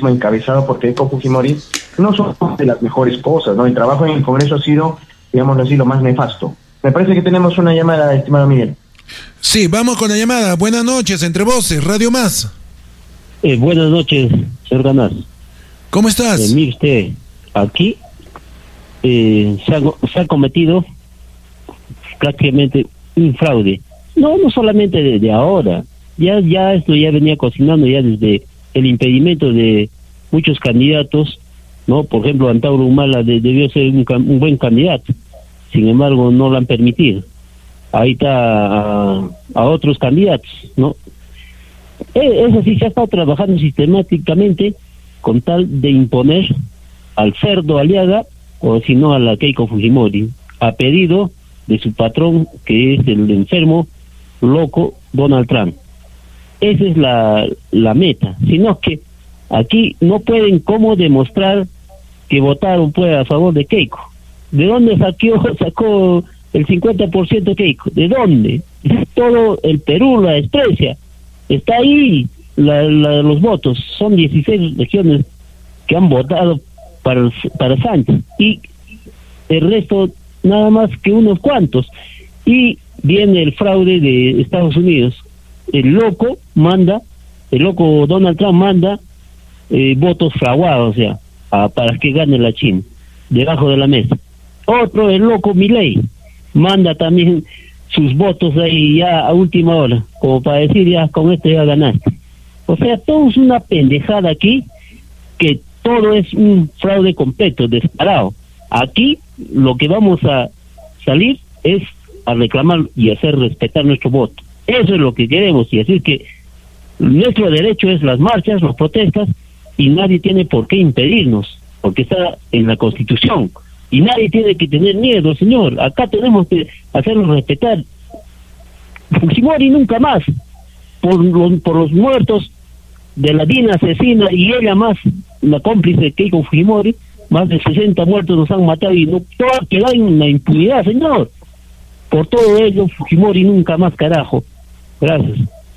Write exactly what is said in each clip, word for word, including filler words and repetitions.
encabezado por Keiko Fujimori no son de las mejores cosas, ¿no? El trabajo en el Congreso ha sido, digámoslo así, lo más nefasto. Me parece que tenemos una llamada, estimado Miguel. Sí, vamos con la llamada. Buenas noches, Entre Voces, Radio Más. Eh, buenas noches, señor Ganás. ¿Cómo estás? Eh, mire usted, aquí eh, se, ha, se ha cometido prácticamente un fraude. No, no solamente desde ahora. Ya, ya esto ya venía cocinando ya desde el impedimento de muchos candidatos, ¿no? Por ejemplo, Antauro Humala de, debió ser un, un buen candidato. Sin embargo, no lo han permitido. Ahí está a, a otros candidatos, ¿no? Eso sí, se ha estado trabajando sistemáticamente con tal de imponer al cerdo Aliaga, o si no a la Keiko Fujimori, a pedido de su patrón, que es el enfermo, loco, Donald Trump. Esa es la, la meta, sino que aquí no pueden cómo demostrar que votaron pues a favor de Keiko. ¿De dónde sacó, sacó el cincuenta por ciento Keiko? ¿De dónde? Todo el Perú la desprecia. Está ahí la, la, los votos, son dieciséis regiones que han votado para, para Sánchez, y el resto nada más que unos cuantos. Y viene el fraude de Estados Unidos. El loco manda, el loco Donald Trump manda eh, votos fraguados, o sea, a, para que gane la China, debajo de la mesa. Otro, el loco Milei, manda también sus votos ahí ya a última hora, como para decir ya con esto ya ganaste. O sea, todo es una pendejada aquí, que todo es un fraude completo, descarado. Aquí lo que vamos a salir es a reclamar y hacer respetar nuestro voto. Eso es lo que queremos, y así es que nuestro derecho es las marchas, las protestas, y nadie tiene por qué impedirnos, porque está en la Constitución. Y nadie tiene que tener miedo, señor. Acá tenemos que hacernos respetar. Fujimori nunca más, por los, por los muertos de la Dina asesina, y ella más, la cómplice Keiko Fujimori, más de sesenta muertos nos han matado, y no todo queda en la impunidad, señor. Por todo ello, Fujimori nunca más, carajo. Gracias.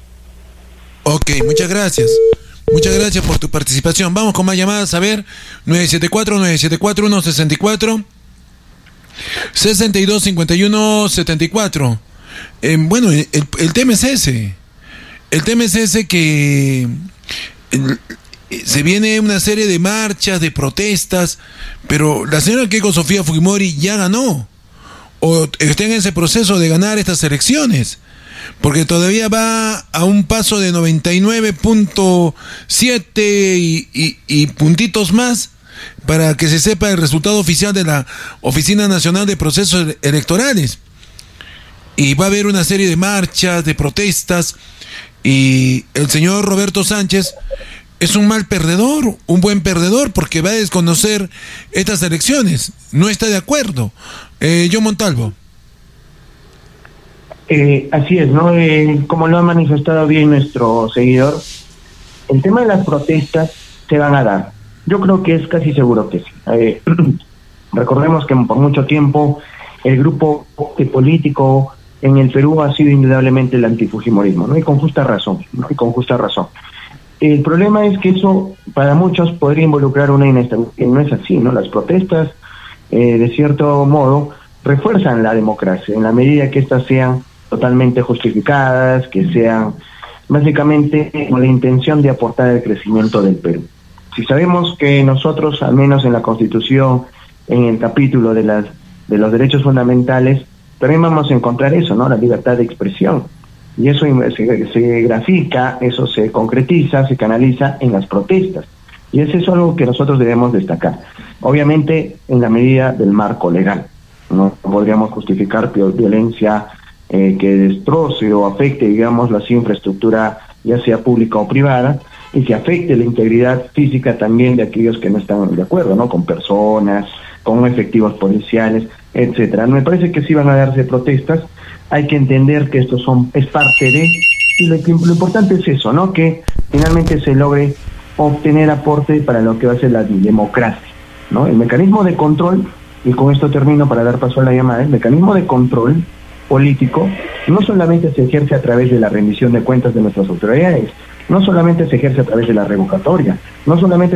Ok, muchas gracias. Muchas gracias por tu participación. Vamos con más llamadas. A ver, nueve siete cuatro, nueve siete cuatro, uno seis cuatro, seis dos cinco uno siete cuatro. Eh, bueno, el, el tema es ese. El tema es ese que el, se viene una serie de marchas, de protestas, pero la señora Keiko Sofía Fujimori ya ganó, o está en ese proceso de ganar estas elecciones, porque todavía va a un paso de noventa y nueve punto siete y, y, y puntitos más para que se sepa el resultado oficial de la Oficina Nacional de Procesos Electorales. Y va a haber una serie de marchas, de protestas, y el señor Roberto Sánchez es un mal perdedor, un buen perdedor, porque va a desconocer estas elecciones, no está de acuerdo. Eh, John Montalvo. Eh, así es, ¿no? Eh, como lo ha manifestado bien nuestro seguidor, el tema de las protestas se van a dar. Yo creo que es casi seguro que sí. Eh, recordemos que por mucho tiempo el grupo político en el Perú ha sido indudablemente el antifujimorismo, ¿no? Y con justa razón, ¿no? Y con justa razón. El problema es que eso para muchos podría involucrar una inestabilidad. No es así, ¿no? Las protestas, eh, de cierto modo, refuerzan la democracia en la medida que éstas sean totalmente justificadas, que sean básicamente con la intención de aportar el crecimiento del Perú. Si sabemos que nosotros, al menos en la Constitución, en el capítulo de las de los derechos fundamentales, también vamos a encontrar eso, ¿no? La libertad de expresión. Y eso se, se grafica, eso se concretiza, se canaliza en las protestas. Y eso es algo que nosotros debemos destacar. Obviamente, en la medida del marco legal. No podríamos justificar violencia eh, que destroce o afecte, digamos, la infraestructura, ya sea pública o privada, y que afecte la integridad física también de aquellos que no están de acuerdo, ¿no? Con personas, con efectivos policiales, etcétera. Me parece que sí van a darse protestas. Hay que entender que esto son es parte de, y lo, lo importante es eso, ¿no? Que finalmente se logre obtener aporte para lo que va a ser la democracia, ¿no? El mecanismo de control, y con esto termino para dar paso a la llamada, el mecanismo de control político no solamente se ejerce a través de la rendición de cuentas de nuestras autoridades, no solamente se ejerce a través de la revocatoria, no solamente